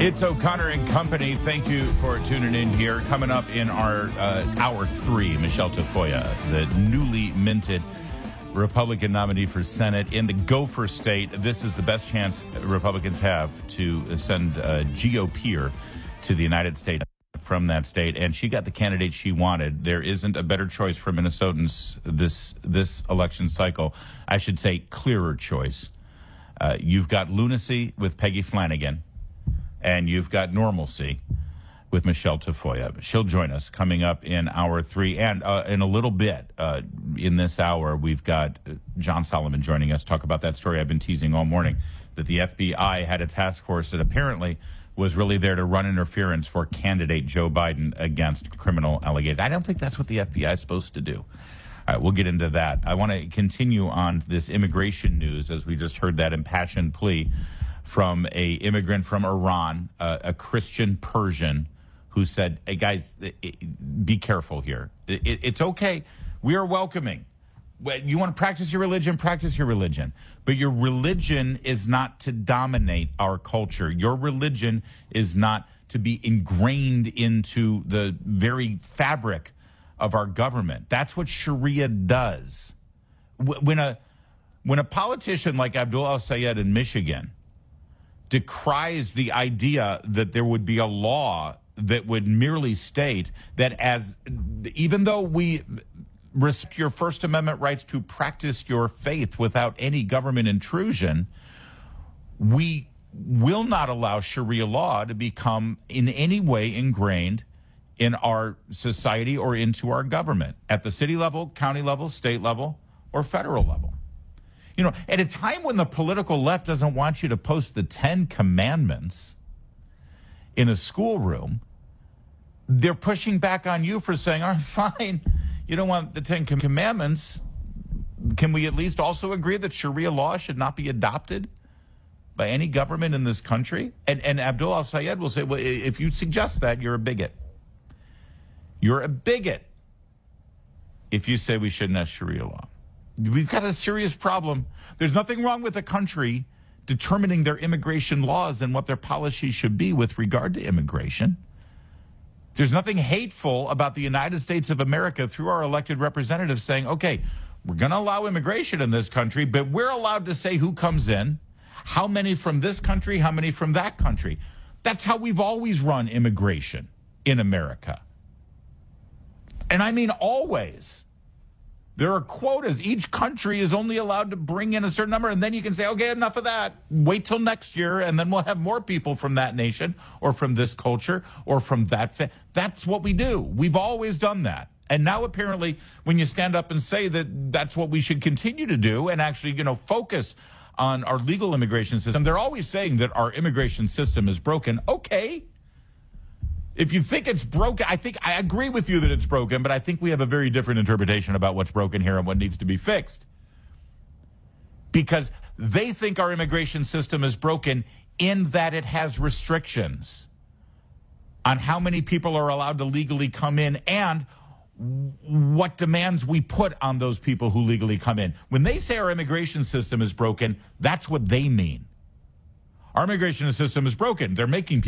It's O'Connor and Company. Thank you for tuning in here. Coming up in our hour three, Michelle Tafoya, the newly minted Republican nominee for Senate in the Gopher State. This is the best chance Republicans have to send a GOPer to the United States from that state, and she got the candidate she wanted. There isn't a better choice for Minnesotans this election cycle. I should say clearer choice. You've got lunacy with Peggy Flanagan, and you've got normalcy with Michelle Tafoya. She'll join us coming up in hour three. And in a little bit in this hour, we've got John Solomon joining us. Talk about that story I've been teasing all morning, that the FBI had a task force that apparently was really there to run interference for candidate Joe Biden against criminal allegations. I don't think that's what the FBI is supposed to do. All right, we'll get into that. I want to continue on this immigration news, as we just heard that impassioned plea from a immigrant from Iran, a Christian Persian, who said, hey, guys, be careful here. It's okay. We are welcoming. You want to practice your religion, practice your religion. But your religion is not to dominate our culture. Your religion is not to be ingrained into the very fabric of our government. That's what Sharia does. When a politician like Abdul El-Sayed in Michigan decries the idea that there would be a law that would merely state that even though we respect your First Amendment rights to practice your faith without any government intrusion, we will not allow Sharia law to become in any way ingrained in our society or into our government at the city level, county level, state level, or federal level. You know, at a time when the political left doesn't want you to post the 10 Commandments in a schoolroom, they're pushing back on you for saying, all right, fine, you don't want the 10 Commandments. Can we at least also agree that Sharia law should not be adopted by any government in this country? And Abdul El-Sayed will say, well, if you suggest that, you're a bigot. You're a bigot if you say we shouldn't have Sharia law. We've got a serious problem. There's nothing wrong with a country determining their immigration laws and what their policy should be with regard to immigration. There's nothing hateful about the United States of America through our elected representatives saying, okay, we're going to allow immigration in this country, but we're allowed to say who comes in, how many from this country, how many from that country. That's how we've always run immigration in America. And I mean always. There are quotas. Each country is only allowed to bring in a certain number, and then you can say, okay, enough of that. Wait till next year, and then we'll have more people from that nation or from this culture or from that. That's what we do. We've always done that. And now apparently when you stand up and say that that's what we should continue to do and actually, focus on our legal immigration system, they're always saying that our immigration system is broken. Okay. If you think it's broken, I agree with you that it's broken, but I think we have a very different interpretation about what's broken here and what needs to be fixed. Because they think our immigration system is broken in that it has restrictions on how many people are allowed to legally come in and what demands we put on those people who legally come in. When they say our immigration system is broken, that's what they mean. Our immigration system is broken. They're making people